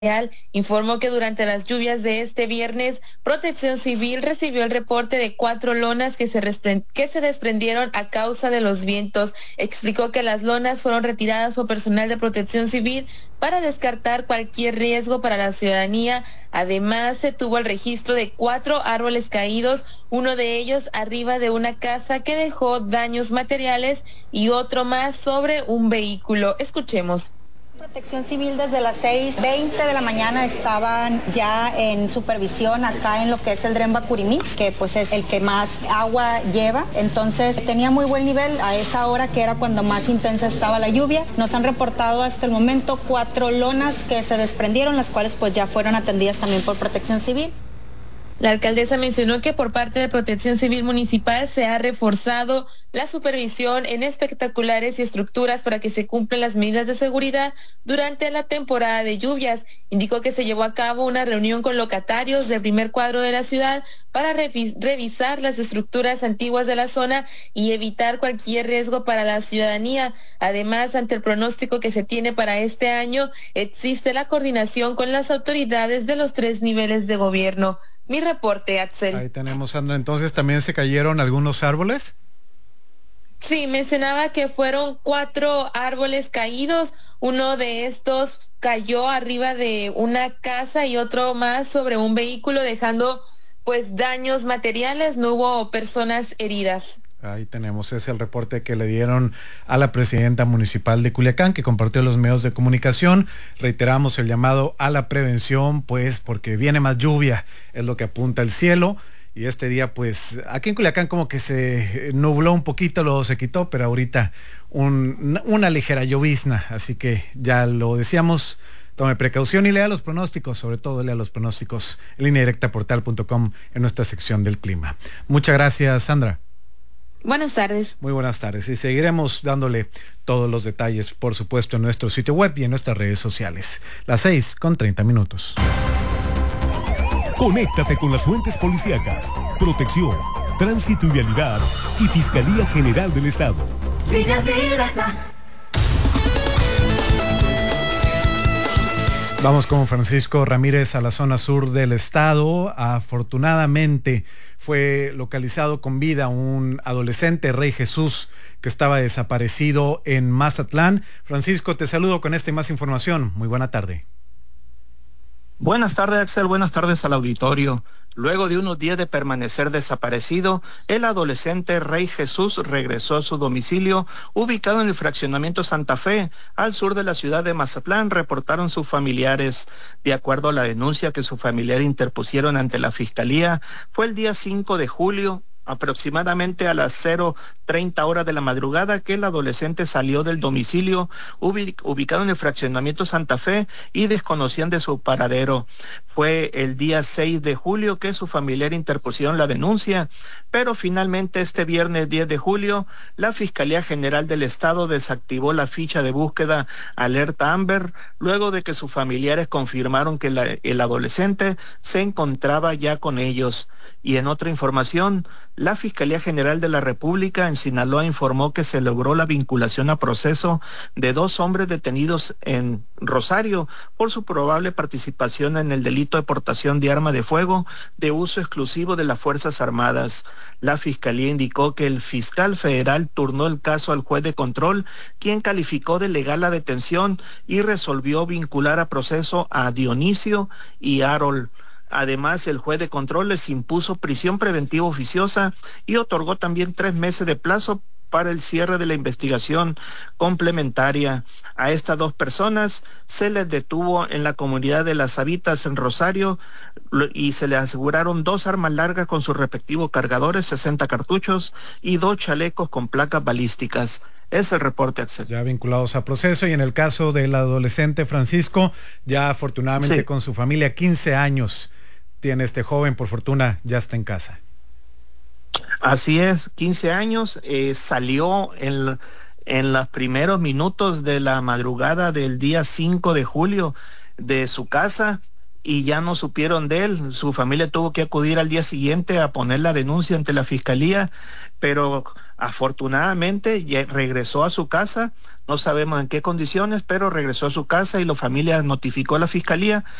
informó que durante las lluvias de este viernes, Protección Civil recibió el reporte de 4 lonas que se desprendieron a causa de los vientos. Explicó que las lonas fueron retiradas por personal de Protección Civil para descartar cualquier riesgo para la ciudadanía. Además, se tuvo el registro de 4 árboles caídos, uno de ellos arriba de una casa que dejó daños materiales y otro más sobre un vehículo. Escuchemos. Protección Civil desde las 6:20 de la mañana estaban ya en supervisión acá en lo que es el Dren Bacurimí, que pues es el que más agua lleva. Entonces tenía muy buen nivel a esa hora que era cuando más intensa estaba la lluvia. Nos han reportado hasta el momento 4 lonas que se desprendieron, las cuales pues ya fueron atendidas también por Protección Civil. La alcaldesa mencionó que por parte de Protección Civil Municipal se ha reforzado la supervisión en espectaculares y estructuras para que se cumplan las medidas de seguridad durante la temporada de lluvias. Indicó que se llevó a cabo una reunión con locatarios del primer cuadro de la ciudad para revisar las estructuras antiguas de la zona y evitar cualquier riesgo para la ciudadanía. Además, ante el pronóstico que se tiene para este año, existe la coordinación con las autoridades de los 3 niveles de gobierno. Mi reporte, Axel. Ahí tenemos, Sandra. Entonces, ¿también se cayeron algunos árboles? Sí, mencionaba que fueron 4 árboles caídos. Uno de estos cayó arriba de una casa y otro más sobre un vehículo, dejando pues daños materiales. No hubo personas heridas. Ahí tenemos, es el reporte que le dieron a la presidenta municipal de Culiacán, que compartió en los medios de comunicación. Reiteramos el llamado a la prevención, pues porque viene más lluvia, es lo que apunta el cielo. Y este día, pues, aquí en Culiacán como que se nubló un poquito, luego se quitó, pero ahorita una ligera llovizna. Así que ya lo decíamos, tome precaución y lea los pronósticos, sobre todo lea los pronósticos en línea directa portal.com en nuestra sección del clima. Muchas gracias, Sandra. Buenas tardes. Muy buenas tardes y seguiremos dándole todos los detalles, por supuesto, en nuestro sitio web y en nuestras redes sociales. Las 6:30. Conéctate con las fuentes policíacas, protección, tránsito y vialidad y Fiscalía General del Estado. Línea directa. Vamos con Francisco Ramírez a la zona sur del estado. Afortunadamente fue localizado con vida un adolescente, Rey Jesús, que estaba desaparecido en Mazatlán. Francisco, te saludo con esta y más información. Muy buena tarde. Buenas tardes, Axel. Buenas tardes al auditorio. Luego de unos días de permanecer desaparecido, el adolescente Rey Jesús regresó a su domicilio, ubicado en el fraccionamiento Santa Fe, al sur de la ciudad de Mazatlán, reportaron sus familiares. De acuerdo a la denuncia que sus familiares interpusieron ante la Fiscalía, fue el día 5 de julio, aproximadamente a las 0:30 horas de la madrugada, que el adolescente salió del domicilio ubicado en el fraccionamiento Santa Fe y desconocían de su paradero. Fue el día 6 de julio que su familiar interpusieron la denuncia, pero finalmente este viernes 10 de julio, la Fiscalía General del Estado desactivó la ficha de búsqueda Alerta Amber, luego de que sus familiares confirmaron que el adolescente se encontraba ya con ellos. Y en otra información, la Fiscalía General de la República en Sinaloa informó que se logró la vinculación a proceso de 2 hombres detenidos en Rosario por su probable participación en el delito de portación de arma de fuego de uso exclusivo de las Fuerzas Armadas. La Fiscalía indicó que el fiscal federal turnó el caso al juez de control, quien calificó de legal la detención y resolvió vincular a proceso a Dionisio y Harold. Además, el juez de control les impuso prisión preventiva oficiosa y otorgó también 3 meses de plazo para el cierre de la investigación complementaria. A estas 2 personas se les detuvo en la comunidad de Las Habitas en Rosario y se les aseguraron 2 armas largas con sus respectivos cargadores, 60 cartuchos y 2 chalecos con placas balísticas. Es el reporte, Axel. Ya vinculados a proceso, y en el caso del adolescente Francisco, ya afortunadamente sí, con su familia, 15 años tiene este joven, por fortuna ya está en casa. Así es, 15 años, salió en los primeros minutos de la madrugada del día 5 de julio de su casa y ya no supieron de él. Su familia tuvo que acudir al día siguiente a poner la denuncia ante la fiscalía, pero afortunadamente ya regresó a su casa. No sabemos en qué condiciones, pero regresó a su casa y la familia notificó a la fiscalía